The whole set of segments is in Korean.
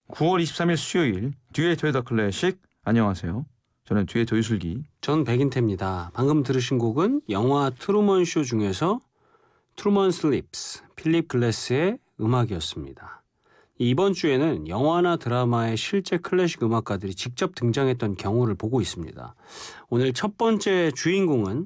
9월 23일 수요일 듀엣 더 클래식. 안녕하세요. 저는 듀엣 유슬기. 전 백인태입니다. 방금 들으신 곡은 영화 트루먼 쇼 중에서 트루먼 슬립스, 필립 글래스의 음악이었습니다. 이번 주에는 영화나 드라마의 실제 클래식 음악가들이 직접 등장했던 경우를 보고 있습니다. 오늘 첫 번째 주인공은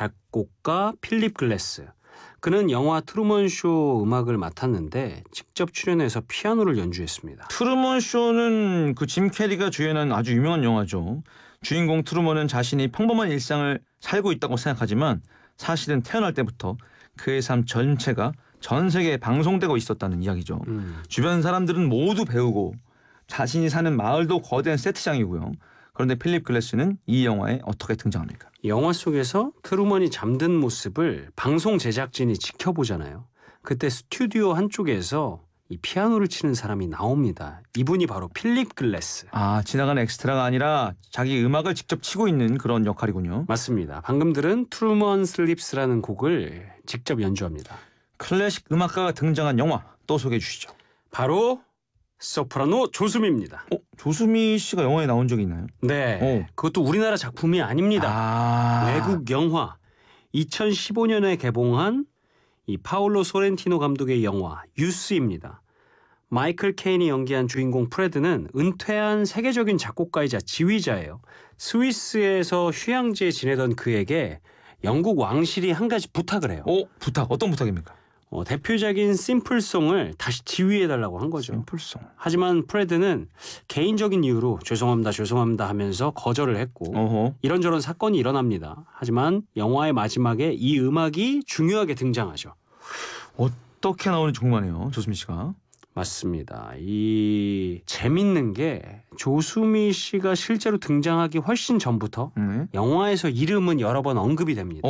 작곡가 필립 글래스. 그는 영화 트루먼 쇼 음악을 맡았는데 직접 출연해서 피아노를 연주했습니다. 트루먼 쇼는 그 짐 캐리가 주연한 아주 유명한 영화죠. 주인공 트루먼은 자신이 평범한 일상을 살고 있다고 생각하지만 사실은 태어날 때부터 그의 삶 전체가 전 세계에 방송되고 있었다는 이야기죠. 주변 사람들은 모두 배우고 자신이 사는 마을도 거대한 세트장이고요. 그런데 필립 글래스는 이 영화에 어떻게 등장합니까? 영화 속에서 트루먼이 잠든 모습을 방송 제작진이 지켜보잖아요. 그때 스튜디오 한쪽에서 이 피아노를 치는 사람이 나옵니다. 이분이 바로 필립 글래스. 아, 지나가는 엑스트라가 아니라 자기 음악을 직접 치고 있는 그런 역할이군요. 맞습니다. 방금 들은 트루먼 슬립스라는 곡을 직접 연주합니다. 클래식 음악가가 등장한 영화 또 소개해 주시죠. 바로 소프라노 조수미입니다. 조수미 씨가 영화에 나온 적이 있나요? 네, 그것도 우리나라 작품이 아닙니다. 외국 영화. 2015년에 개봉한 이 파올로 소렌티노 감독의 영화 유스입니다. 마이클 케인이 연기한 주인공 프레드는 은퇴한 세계적인 작곡가이자 지휘자예요. 스위스에서 휴양지에 지내던 그에게 영국 왕실이 한 가지 부탁을 해요. 부탁. 어떤 부탁입니까? 대표적인 심플송을 다시 지휘해달라고 한 거죠. 심플송. 하지만 프레드는 개인적인 이유로 죄송합니다 하면서 거절을 했고 이런저런 사건이 일어납니다. 하지만 영화의 마지막에 이 음악이 중요하게 등장하죠. 어떻게 나오는지 궁금하네요. 조수미 씨가. 맞습니다. 이 재밌는 게 조수미 씨가 실제로 등장하기 훨씬 전부터 영화에서 이름은 여러 번 언급이 됩니다.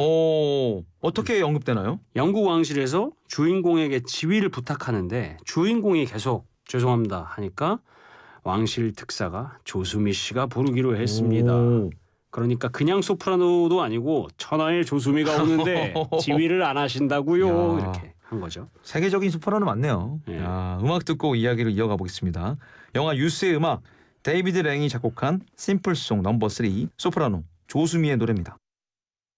어떻게 언급되나요? 영국 왕실에서 주인공에게 지휘를 부탁하는데 주인공이 계속 죄송합니다 하니까 왕실 특사가 조수미 씨가 부르기로 했습니다. 그러니까 그냥 소프라노도 아니고 천하의 조수미가 오는데 지휘를 안 하신다고요. 이렇게 한 거죠. 세계적인 소프라노 맞네요. 네. 음악 듣고 이야기를 이어가 보겠습니다. 영화 유스의 음악 데이비드 랭이 작곡한 심플송 넘버 3 소프라노 조수미의 노래입니다.